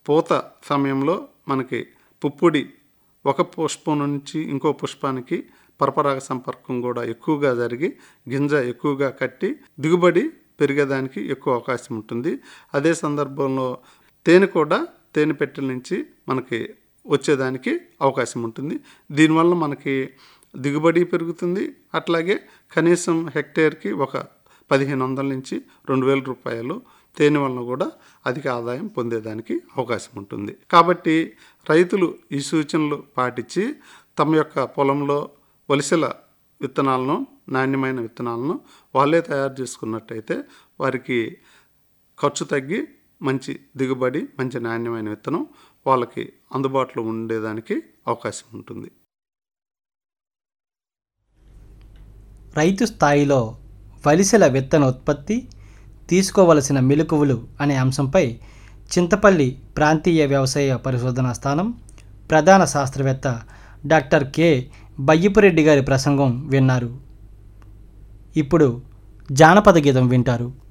పూత సమయంలో మనకి పుప్పొడి ఒక పుష్పం నుంచి ఇంకో పుష్పానికి పరపరాగ సంపర్కం కూడా ఎక్కువగా జరిగి గింజ ఎక్కువగా కట్టి దిగుబడి పెరిగేదానికి ఎక్కువ అవకాశం ఉంటుంది. అదే సందర్భంలో తేనె కూడా తేనె పెట్టెల నుంచి మనకి వచ్చేదానికి అవకాశం ఉంటుంది. దీనివల్ల మనకి దిగుబడి పెరుగుతుంది. అట్లాగే కనీసం హెక్టేర్కి ఒక 1500 నుంచి 2000 రూపాయలు తేనె వలన కూడా అధిక ఆదాయం పొందేదానికి అవకాశం ఉంటుంది. కాబట్టి రైతులు ఈ సూచనలు పాటించి తమ యొక్క పొలంలో వలసల విత్తనాలను, నాణ్యమైన విత్తనాలను వాళ్ళే తయారు చేసుకున్నట్టయితే వారికి ఖర్చు తగ్గి మంచి దిగుబడి, మంచి నాణ్యమైన విత్తనం వాళ్ళకి అందుబాటులో ఉండేదానికి అవకాశం ఉంటుంది. రైతు స్థాయిలో వలిసెల విత్తన ఉత్పత్తి, తీసుకోవలసిన మెలకువలు అనే అంశంపై చింతపల్లి ప్రాంతీయ వ్యవసాయ పరిశోధనా స్థానం ప్రధాన శాస్త్రవేత్త డాక్టర్ కె బయ్యపురెడ్డి గారి ప్రసంగం విన్నారు. ఇప్పుడు జానపద గీతం వింటారు.